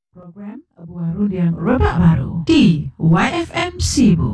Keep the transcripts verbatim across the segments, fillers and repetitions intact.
Program Baru yang Rebak Baru di Y F M Sibu.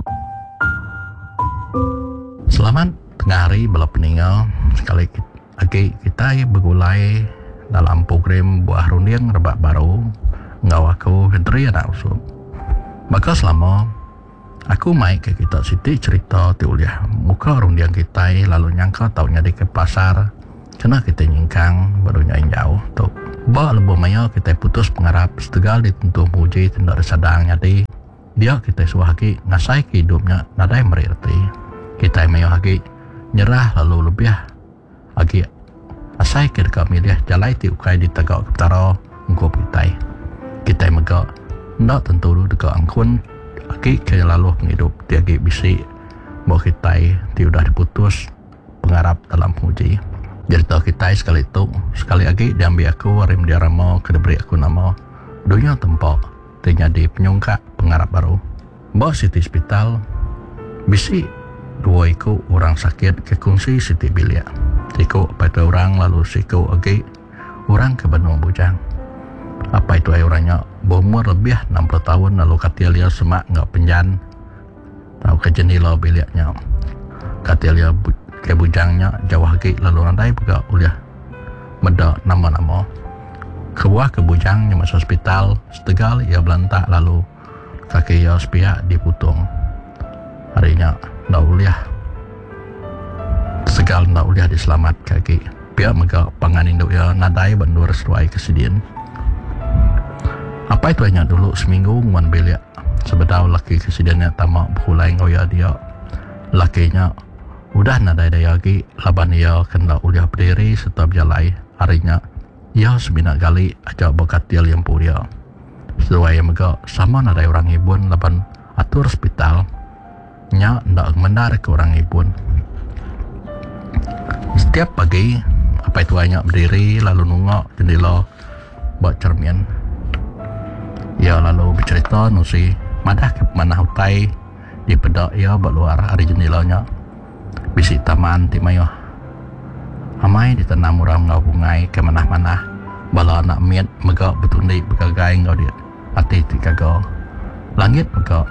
Selamat tengah hari bala peninggal. Sekali lagi kita bergulai dalam program Buah Runding Rebak Baru. Ngau aku Hendri anak usuk. Maka selama aku main ke kita siti cerita tiuliah muka rundiang kita lalu nyangka taunya di ke pasar. Kena kita nyingkang baru nyain jauh tu. Ba lebo maya kita putus pengarap setegal ditentu muji tindak sedang nyati. Dia kita suahaki ngasai ke hidupnya nadai merirti. Kita maya haki nyerah lalu lebih haki asai ke dekat milih jalai ti ukai di tegak ketara ngko kita. Kita mega ndak tentu dekat angkun haki ke lalu penghidup dia haki bisi bahawa kita ti udah diputus pengarap dalam muji. Cerita kita sekali itu sekali lagi diambil aku warim dia ramo ke diberi aku nama dunia tempat terjadi penyungkak pengarap baru bawa siti hospital bisi dua iku orang sakit ke kongsi siti bilik iku pada orang lalu siku lagi orang ke Benua Bujang apa itu ay orangnya berumur lebih enam puluh tahun lalu katia dia semak ngak penjan tahu ke jendela biliknya katia dia ke bujangnya jauh lagi lalu randai juga uliah meda nama-nama kebuah ke bujangnya masuk hospital setegal ia belantak lalu kaki ia sepiak diputung harinya ndak uliah segal ndak uliah diselamat kaki pihak mega pangan induk ia nadai bandur sesuai kesedihan apa itu hanya dulu seminggu nguan belia sebetau laki kesedihannya tamak berulai ngoya dia lakinya udah nadai daya lagi laban ia kena uliah berdiri serta berjalai harinya ia sembilan kali ajak berkatil yang puria sesuai yang mega sama nadai orang ibun laban atur hospital nya ndak mendar ke orang ibun setiap pagi apa itu hanya berdiri lalu nungok jendela buat cermin ia lalu bercerita nusi madah ke mana hutai di pedak ia berluar hari jendelanya bisi taman ti mayo amai ditanam orang ngau bungai ke manah-manah bala anak miet mega betundi begagai ngau dia ati ti kago langit mega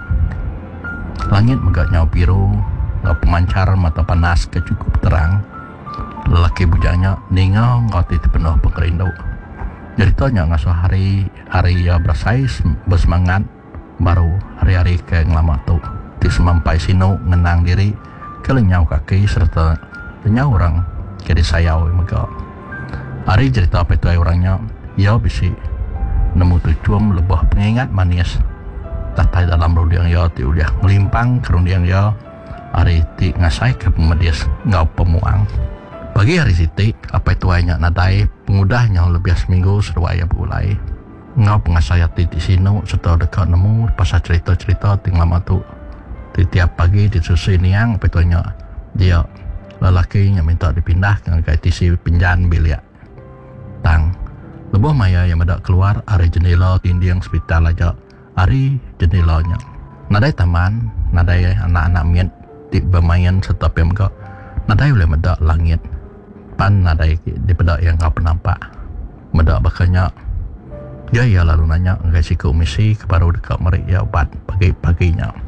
langit mega nyau biru ngau pemancar mata panas ke cukup terang lelaki bujangnya ningau ngau ti penuh pekerindu ceritanya ngasuh hari hari ya berasai bersemangat baru hari-hari ke ngelama tu ti semampai sinu ngenang diri kelenyau kaki serta lenyau orang jadi sayau mega hari cerita apa itu orangnya ia bisi nemu tujuan lebah pengingat manis tatai dalam rundiang ia ti uliah ngelimpang ke rundiang ia hari ti ngasai ke pemedias ngau pemuang bagi hari siti apa itu hanya nadai pengudahnya lebih seminggu serwaya bulai ngau pengasaya ti di sinu serta dekat nemu pasal cerita-cerita ting lama tu tiap pagi disusun yang betulnya dia lelaki yang minta dipindah ke T C pinjan bilik tang lebih maya yang ada keluar hari jendela tindiang hospital aja hari jendelanya nadai taman nadai anak-anak miet di bermain serta pemga nadai boleh medak langit pan nadai di pedak yang kau penampak medak bakanya dia ya lalu nanya ngai siku misi kebaru dekat mereka obat pagi-paginya.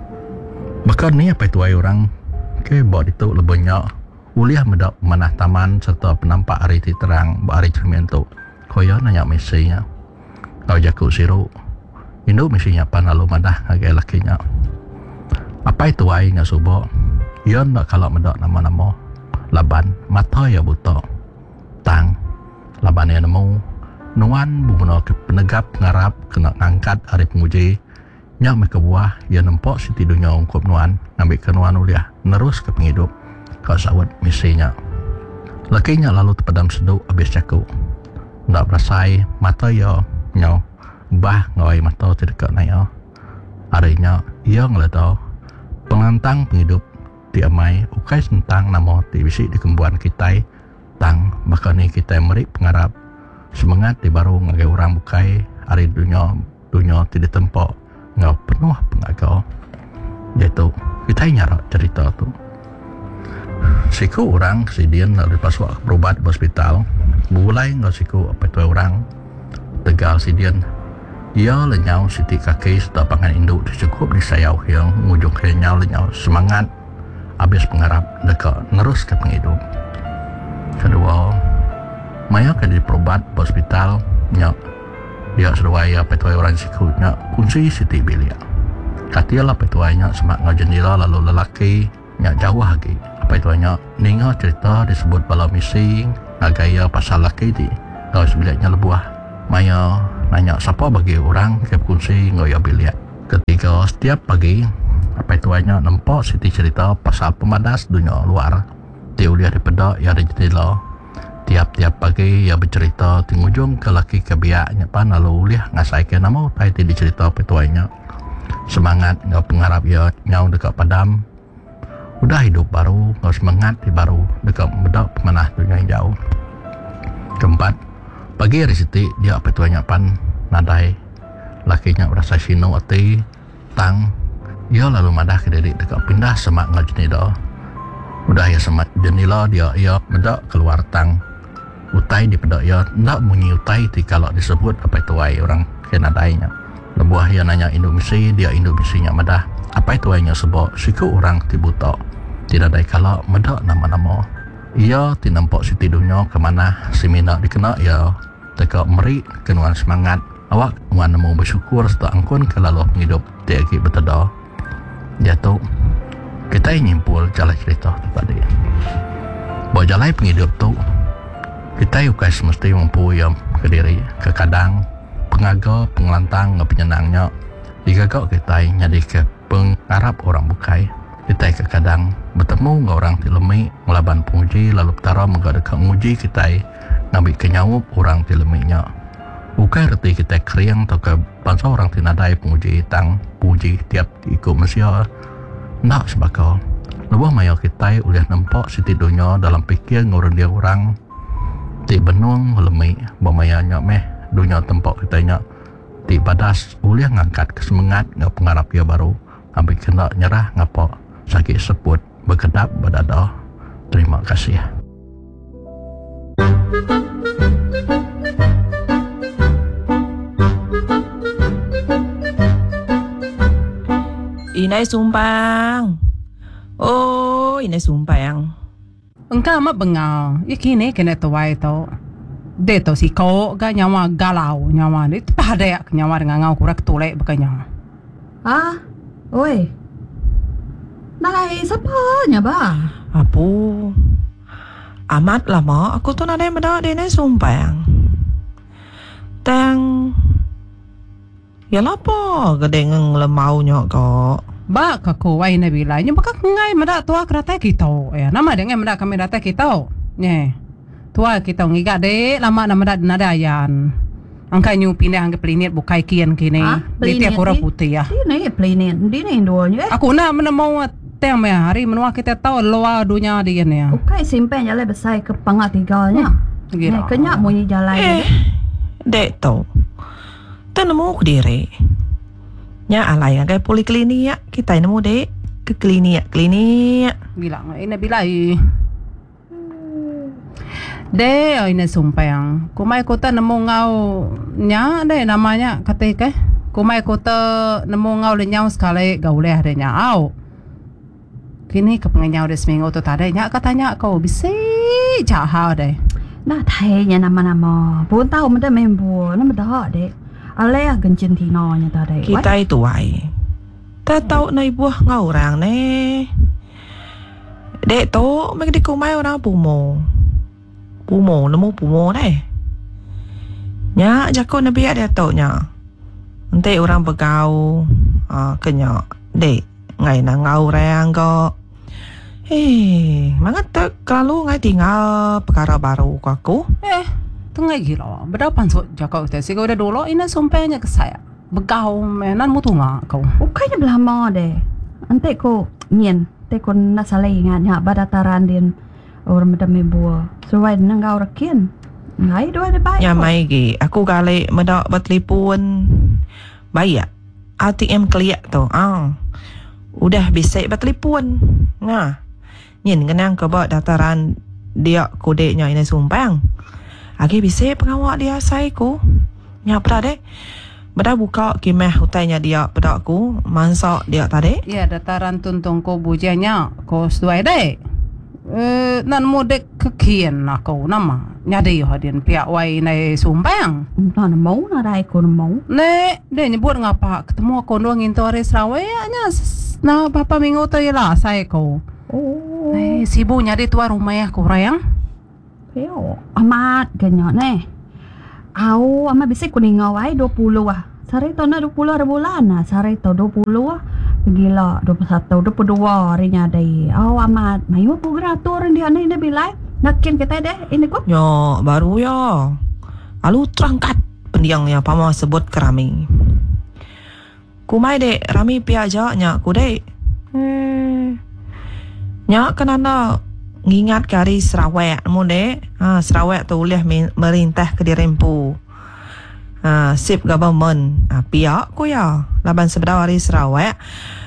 Bahkan ni apa itu ay orang ke buat itu lebihnya uliah medak manah taman serta penampak hari ti terang hari cermin tu koyo nanya misinya kau jaku siru induk misinya pan lalu madah ngagai lakinya apa itu ay nga subo ia ndak kalau medak nama-nama laban mata ya buta tang laban ya nemu nuan bunga ke penegap ngarap kena ngangkat hari penguji nyak mereka buah ia nampak si tidunya ungkup nuan ngambil ke nuan uliah nerus ke penghidup kau sawat misinya lakinya lalu terpadam seduk habis caku ndak berasai mata ia nyau bah ngawai mata terdekat naya harinya ia ngeletau pengantang penghidup tiamai ukai sentang nama ti bisi di kembuan kita tang bahkan ni kita merik pengarap semangat di baru ngagai orang bukai hari dunia dunia tidak tempat ngau penuh pengagau iaitu kita nyarak cerita tu siku orang kesidian lalu paswak berobat di hospital mulai ngau siku apa itu orang tegal sidian ia lenyau siti kaki serta pangan induk cukup disayau yang mengujung kenyau lenyau semangat habis pengharap dekat nerus ke penghidup. Kedua, maya ke diperobat hospital nya dia seruai apa tuai orang sikutnya kunci siti bilik. Katilah apa tuainya semak ngajendela lalu lelaki nya jauh lagi. Apa tuainya ninga cerita disebut bala mising ngagaya pasal laki di gaus biliknya lebuah. Maya nanya siapa bagi orang ke kunci ngoyo bilik. Ketiga, setiap pagi apa tuainya nampak siti cerita pasal pemadas dunia luar. Dia uliah di pedak ya di jendela. Tiap-tiap pagi ia bercerita tingujung ke laki kebiaknya pan lalu uliah ngasai ke nama utai ti dicerita petuainya. Semangat ngau pengharap ia nyau dekat padam. Udah hidup baru, ngau semangat di baru dekat bedak pemanah dunia yang jauh. Keempat, pagi hari siti dia petuainya pan nadai. Lakinya berasa sino ati tang. Ia lalu madah ke diri dekat pindah semak ngau jenida. Udah ya semak jenila dia ia bedak keluar tang. Utai di pedak ia ndak bunyi utai ti kalau disebut apa itu ai orang kenadainya. Lebuah ia nanya Indomisi, dia Indomisinya madah. Apa itu ainya sebab siku orang ti buta. Tidak ada kalau medak nama-nama. Ia ti nampak siti dunia ke mana si mina dikena ia teka meri kenuan semangat. Awak wan nemu bersyukur serta angkun ke lalu penghidup ti agi beteda. Dia tu kita nyimpul jalan cerita tu tadi. Bahawa jalan penghidup tu kita yukai semesti mampu yang ke diri ke kadang pengaga pengelantang ngap penyenangnya digagak kita nyadi ke pengarap orang bukai kita ke kadang bertemu ngau orang tilemi ngelaban penguji lalu petara menggada ke nguji kita ngambil kenyaup orang tileminya bukai reti kita kering atau ke bangsa orang tinadai penguji tang penguji tiap ikut manusia nak sebagainya lebih maya kita uliah nampak siti dunia dalam pikir ngurun dia orang ti benung lemai bamayanya meh dunia tempat kitanya ti badas uliah ngangkat kesemangat ngau pengarap dia baru ambil kena nyerah ngapa sakit sebut berkedap berdada. Terima kasih. Inai sumbang. Oh, inai sumbang. Engkau mak bengal. Iki ni kena tuai tu. Dia tu si kau ga nyawa galau nyawa ni. Apa ada yak nyawa dengan ngau kurak tulek bekanya. Ah, oi. Nai siapa nya ba? Apu. Amat lama aku tu nak ada mendak dia ni sumbang. Tang. Ya lapa gede ngeng lemau nya kok. Ba ka ko wai na bilai nya baka ngai mada tua kerata kita. Ya nama dia ngai mada kami data kita. Nye. Tua kita ngiga de lama na mada nadayan. Angkai nyu pindah angke plinit bukai kian kini. Di tiap orang putih ya. Di ni plinit, di ni doanya. Aku nak menemu teng me hari menua kita tahu luar dunia dia ni ya. Ukai simpen jalan besar ke pangat tiganya. Ni kenyak munyi jalan. Eh, dek tu. Tenemu ke diri. Nya alai angkai poliklinik kita nemu dek ke klinik klinik. Bilang ini bilai. De ini sumpang. Kumai kota nemu ngau nya de namanya ketika kumai kota nemu ngau le nyau sekali gaule ada nya au. Kini kepengenyau de seminggu tu tadi nya katanya kau bisa jahat de. Nah thainya nama-nama. Pun tahu menda membu, nama dah de. Alai gencin tino nya tadi. Kita itu ai. Ta tahu nai buah ngau orang ne. Dek tu mek di kumai orang pumo. Pumo nemu pumo deh. Nya jako nabi ada tau nya. Nanti orang begau ah kenyak dek ngai na ngau rang kok. Eh, mangat tak kalau ngai tinggal perkara baru kok aku. Eh, tengah gila. Berapa so jako tu sih kau dah dulu ini sumpahnya ke saya. Begau menan mutu ngak kau. Ukainya belama deh. Nanti ko nyen, nanti ko nasalai nganya badataran din. Orang macam membuat sesuai dengan kau rakin. Ngai dua ada baik. Ya mai gi, aku gale medak bertelefon. Bayar A T M keliak tu. Ah. Udah bisa bertelefon. Nah. Nyen kenang ke bawa dataran dia kodenya ini sumpang. Agi bisa pengawak dia saya ku. Nya apa deh? Beda buka kimeh hutainya dia pada aku. Mansak dia tadi. Ya, dataran tuntong ko bujanya ko sesuai deh. Eh, nan modek kekian aku nama. Nyadi hadian pihak wai nai sumpang. Nó là mẫu nó đây cô là mẫu. Ne, dia nyebut ngapa ketemu aku doang into hari Sarawak nya. Nah, papa minggu tu lah saya ko. Oh. Eh, sibu nyadi tua rumah aku rayang. Pero amat ganyan eh. Au, ama bisik kuning awai dua puluh ah. Sari tahun na dua puluh ada bulan ah. Sari tahun dua puluh ah. Gila dua puluh satu, dua puluh dua harinya dai. Au amat, mayu pugerator dia ni dia bilai. Nakin kita deh ini kok. Ya, baru ya. Lalu terangkat pendiangnya pama sebut kerami. Kumai dek rami pia aja ku dek. Hmm. Nya kenana ngingat kari Sarawak mu dek. Ha, Sarawak tu boleh merintah ke Dirempu. Ha, sip government. Ha, pia ku ya. Laban sebelah hari Sarawak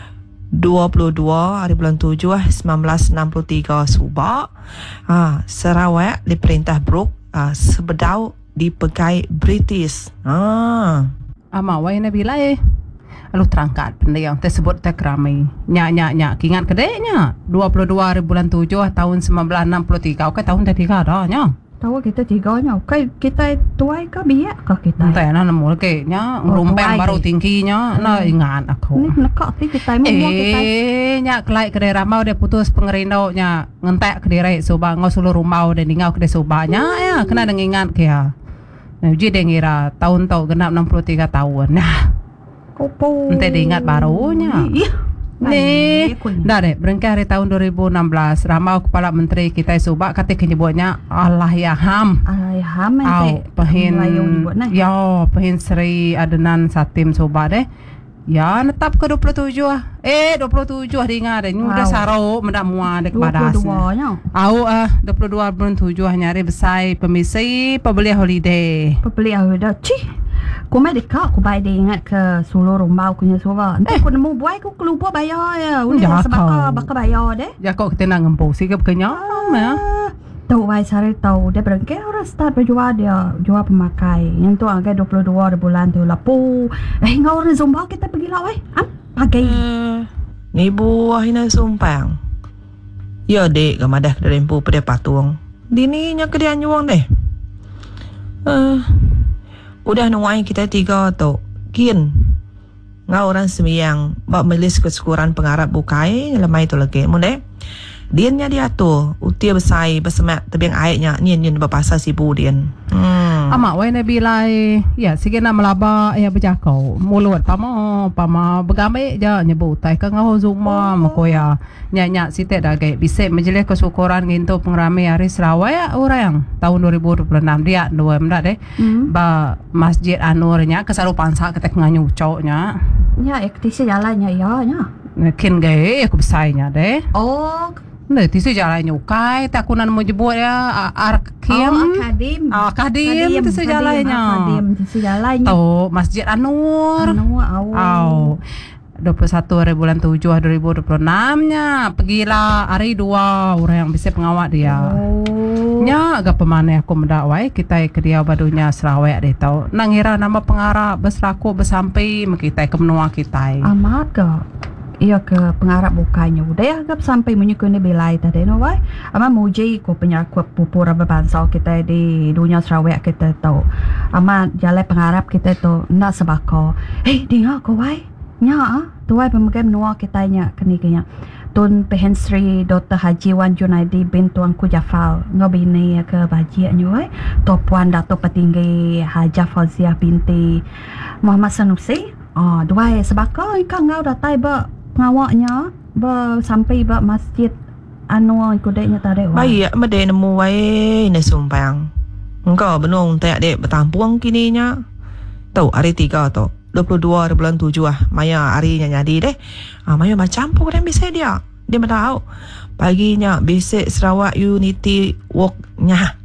dua puluh dua hari bulan tujuh sembilan belas enam puluh tiga Subak. Ha, Sarawak diperintah Brooke ha, sebedau dipegai British. Ha. Ama wai na bilai. Lalu terangkat benda yang tersebut tak ramai. Nyak nyak nyak kingat kedeknya. dua puluh dua hari bulan tujuh tahun sembilan belas enam puluh tiga. Okey tahun tiga dah nya. Tahu kita tiganya. Okay, kita tuai ke biak ke kita? Entah na namu kayaknya rumpang baru tingginya. Na ingat aku. Ni nekak ti kita mau kita. Eh, nyak kelai kedai ramau dia putus pengerindau nya ngentek kedai soba ngau sulu rumau dan ngau kedai sobanya ya kena deng ingat kia. Nah, uji dia ngira tahun tau genap enam puluh tiga tahun. Nah, Kopo. ente diingat barunya. Iya. Ni, dah deh, berengkah hari tahun dua ribu enam belas, ramau Kepala Menteri kita Subak kata kenyebutnya Allah ya ham. Allah ya ham Au, pehin, ya, pehin Seri Adenan Satim Subak deh. Ya, netap ke dua puluh tujuh ah. Eh, dua puluh tujuh hari ingat deh. Ini udah sarau, mendak muat dek badas. dua puluh dua nya. Au ah, dua puluh dua bulan tujuh nyari besai pemisi pembeli holiday. Pembeli holiday. Cih. Ku mai dekat aku baik dia ingat ke seluruh rumah aku punya suara. Entah aku nemu buai aku keluar bayar ya. Udah sebab bakal bayar deh. Ya kau kita nak ngempau sikap kenyam ya. Tahu baik sari tahu dia berengke orang start berjual dia jual pemakai. Yang tu agak dua puluh dua bulan tu lapu. Eh ngau orang Zumba kita pergi lah weh. Am pagi. Uh, ni buah hina sumpang. Ya dek gamadah Dirempu pada patung. Dini nya ke dia nyuang deh. Eh uh, udah nuai kita tiga tu. Kian. Ngau orang sembiang bak melis kesyukuran pengarap bukai lemai tu lagi. Mun deh. Diannya dia tu utia besai bersemak tebiang airnya nyen-nyen berpasal sibu dian. Hmm. Amak wai nabi lai ya sikit nak melaba ya berjakau mulut pama pama bergamai je nyebut tai ke ngau zuma mako ya nyak-nyak sitet dah gay bisik majlis kesyukuran ngintu pengrami hari Sarawak ya orang tahun dua ribu dua puluh enam dia dua mendak deh hmm. ba Masjid Anurnya kesaru pansa ketek nganyu coknya ya ektisi jalannya ya nya kin gay aku besainya deh oh. Nah, tisu jalan nyukai, tak kunan mau jebut ya, Arkim. Oh, Akadim. Ah, Akadim, tisu jalannya. Akadim, tisu jalannya. Tahu Masjid Anur. Anur, au. Au. dua puluh satu hari bulan tujuh dua ribu dua puluh enam-nya. Pergilah hari dua orang yang bisa pengawal dia. Oh. Nya agak pemane aku mendakwai kita ke dia badunya Sarawak dia tahu. Nangira nama pengarap besraku bersampai kita ke menua kita. Amat ke? Iya ke pengarap bukanya udah ya agak sampai menyukuni belai tadi no wai ama muji ko penyakut pupur berbangsa kita di dunia Sarawak kita tahu ama jalan pengarap kita tu nak sebako eh dengar ko wai nya ah tu wai pemegang menua kita nya kini kenya Tun Pehen Sri Doktor Haji Wan Junaidi bin Tuanku Jafal ngobini ke baji nya wai tu puan Dato' Petinggi Haja Fauziah binti Muhammad Sanusi ah dua sebako ikan ngau datai ba ngawaknya ber sampai ba masjid Anwar kodeknya tadi wah. Baik mede nemu wae ne sumpang. Engkau benung tak dek bertampuang kininya. Tahu hari tiga tu dua puluh dua bulan tujuh ah. Maya harinya jadi deh. Ah Maya macam pun dan bisa dia. Dia tahu paginya basic Sarawak Unity Walk-nya.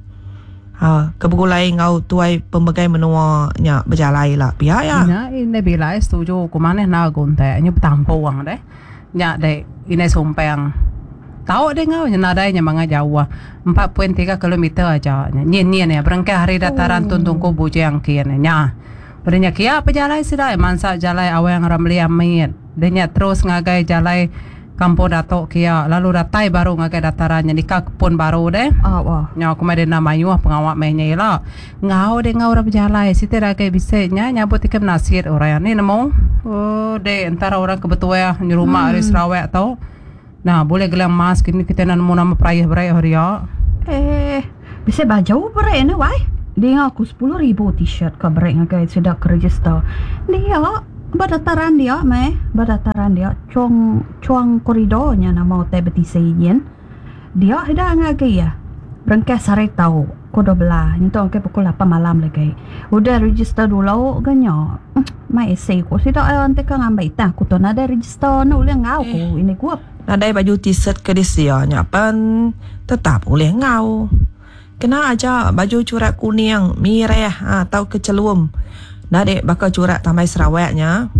Ha, kebegulai ngau tuai pembagai menua nya berjalai lah pihak ya. Nya ini bila setuju ku maneh na gonte nya bertampuang deh. Nya dek ini sumpang. Tahu deh ngau nya nadanya manga jauh empat koma tiga kilometer aja. Nyen-nyen ya berengkah hari dataran oh. Tuntung Kubu yang kian nya. Berenya kia apa jalai sida mansa jalai awang ramli amit. Denya terus ngagai jalai Kampung Datuk kia lalu datai baru ngagai datarannya di kebun baru deh. Ah, wah. Nya aku mai nama yuah pengawak mainnya ila. Ngau de ngau rap jalai site ragai bisenya nyabut ikem nasir orang ni nemu. Oh de antara orang kebetua di rumah hmm. Aris Rawek tau. Nah, boleh gelang mas kini kita nak nemu nama perayah-perayah dia. Eh, bisa baju berai ni wai. Dia aku sepuluh ribu t-shirt ke berai ngagai sudah ke register. Dia berdataran dia meh, berdataran dia cuang cuang koridornya nama hotel betisaian. Dia ada ngagai ya. Berengkah sare tahu kodo belah. Itu angke pukul lapan malam lagi. Udah register dulu ganyo. Mai essay ko sida ante ka ngambai ta ku to nada register no ulang ngau ko ini gua. Nadai baju t-shirt ke dia pan tetap boleh ngau. Kena aja baju corak kuning, merah atau kecelum. Nadek bakal corak tamai Sarawaknya.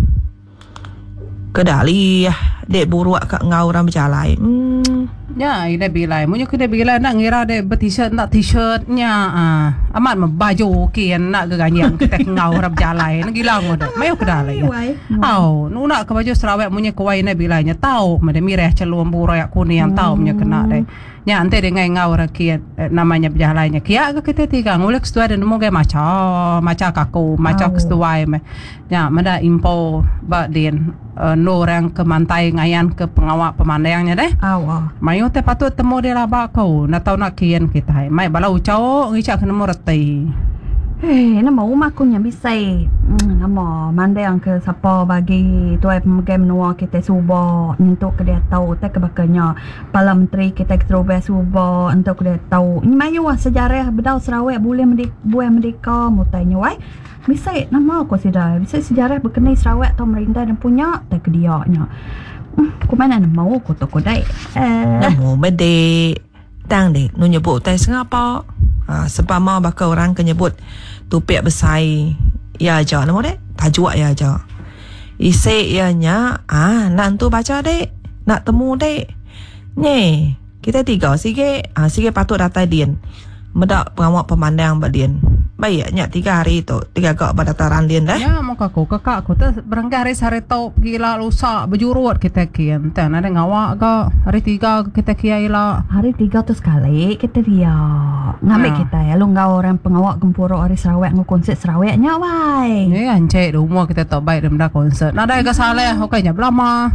Kedali dek buruak kat ngau ram berjalai. Hmm. Ya, ida bilai. Munyo kita bilai nak ngira de t-shirt nak t-shirtnya. Ah, amat membaju kian nak geganyang kita ngau rap jalai. Nak gila ngoda. Mayo kedalai. Au, nu nak ke baju Sarawak munyo kuai na bilainya tahu. Made mireh celum buruak kuning tahu munyo kena de. Nya ante de ngai ngau ra kian namanya berjalainya. Kia ke kita tiga ngulek stua de nemu gai maca, maca kaku, maca kestuai me. Ya, mada info ba din uh, no orang ke mantai ngayan ke pengawak pemandangnya deh. Awah. Mayu te patut temu dia lah bakau. Nak tahu nak kian kita. Mai balau cau ngicak kena murati. Eh, nama rumah aku yang bisa. Hmm, nama mandang ke siapa bagi tuai pemegang menua kita suba untuk dia tahu tak kebakanya Pala Menteri kita keterubai suba untuk dia tahu. Ini mayu sejarah bedau Sarawak boleh mendik buat merdeka mutanya wai. Bisa nama aku sudah. Bisa sejarah berkenai Sarawak atau merintah dan punya tak dianya. Hmm, aku mana nama aku tu kodai. Eh, Namo bedek. Tang dek nu nyebut tai sengapa. Ha, sepama bakal orang ke nyebut tupiak besai. Ya aja nama dek. Tajuk ya aja. Isi ianya ah nak tu baca dek. Nak temu dek. Nye, kita tiga sige. Ah sige patut datang din. Medak pengawak pemandang badian. Baiknya tiga hari tu tiga kak berdataran din dah. Ya, muka aku kakak aku tu berangkat hari hari tau gila lusa berjurut kita kian. Tan ada ngawak ke hari tiga kita kiai lah. hari tiga tu sekali kita dia ngambil Ya. kita ya lu ngau orang pengawak gempuro hari Sarawak ngau konsert Sarawaknya wai. Ya, ancik rumah kita tak baik dalam dah konsert. Nak ada ke salah okeynya belama.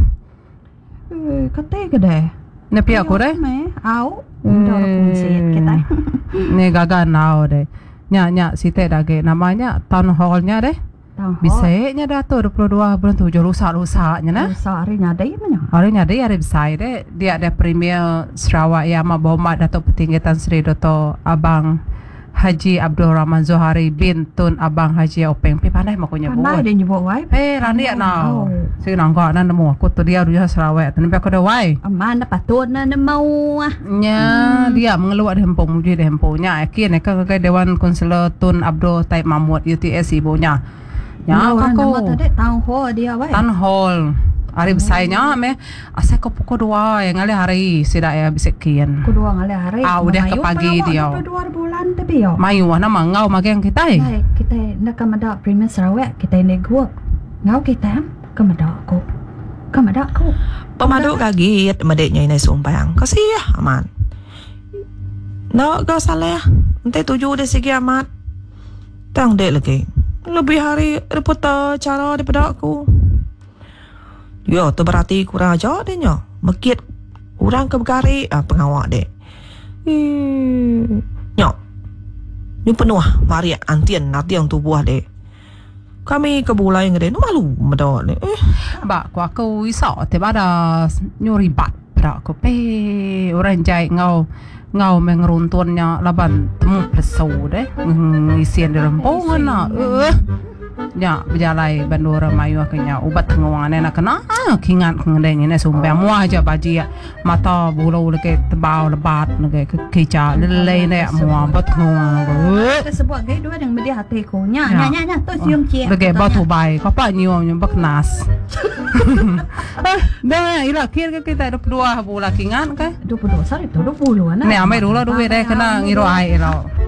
Eh, kata ke deh. Nepi aku deh. Me, au. Udah konsert kita. Ni gagal now deh. Nya nya site dage namanya town hall-nya deh. Bisa nya dato dua puluh dua bulan tujuh rusak-rusaknya nah. Rusak hari nyada ya mana? Hari nya dia ada besar deh. Dia ada Premier Sarawak yang ma bawa Datuk Petinggi Tan Sri Dato Abang Haji Abdul Rahman Zohari bin Tun Abang Haji Openg. Pi pandai mak nyebut. Pandai dia nyebut wai. Eh, rani now. Si nangka nan nemu aku tu dia rujuk Sarawak. Tapi aku dah wai. Aman dah patut na mau ah. Nya dia mengeluar di hempong muji di hempongnya. Akhir nak ke Dewan Konselor Tun Abdul Taib Mahmud U T S ibunya. Ya orang aku. nama tadi town hall dia wai. Town hall. Hari besarnya me asal kau pukul dua yang ngali hari sidak ya bisa kian. Kedua ngali hari. Ah, udah ke pagi dia. Dua bulan tapi yo. Mayu nama ngau magang kita eh. Hai, kita nak kamada Premier Sarawak kita ini gua. Ngau kita kamada aku. Kamada aku. Pemaduk kaget medeknya ini sumpang. Kasih ya aman. Nak kau salah. Nanti tujuh dah segi amat. Tang dek lagi. Lebih hari reputa cara daripada aku. Ya, tu berarti kurang ajar dia nya. Mekit orang ke berkari ah, pengawak dek. Hmm. Nyok. Ni penuh mari antian nanti yang tubuh dek. Kami ke bulai ngede nu malu medok dek. Eh. Ba ku aku iso tiba ada nyuri bat pada aku pe orang jai ngau ngau mengeruntunnya laban temu pesu deh ngisian di rempongan na eh nya berjalai bandura mayu akanya ubat tenguangan nak kena ah kingat ngedenya ne sumpah mu aja baji mata bulau leke tebau lebat nege kekica lele ne mu bat tenguangan Kita sebut gay dua yang media hati ko. Nya nya nya nya tu sium cie. lege batu bai kau pak nyium nyum baknas dah ila kir ke kita dua dua bulan kingat ke dua puluh sorry tu dua puluh ne amai dulu dua deh kena ngiro ai ilo